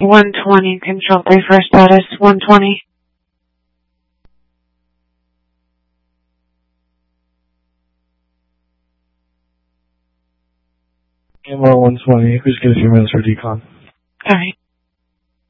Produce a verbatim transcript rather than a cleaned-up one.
one twenty, control three for status, one twenty. Amar one twenty, who's got a few minutes for decon? Alright.